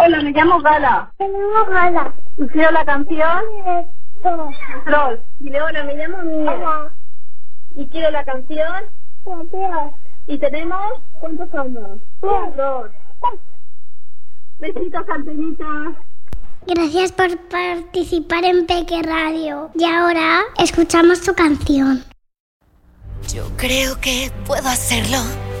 Hola, me llamo Gala. Me llamo Gala. ¿Y quiero la canción? Troll. Dile, hola, me llamo Mía. Hola. ¿Y quiero la canción? Adiós. ¿Y tenemos? ¿Cuántos somos? Dos. Besitos, antenitas. Gracias por participar en Peque Radio. Y ahora escuchamos tu canción. Yo creo que puedo hacerlo.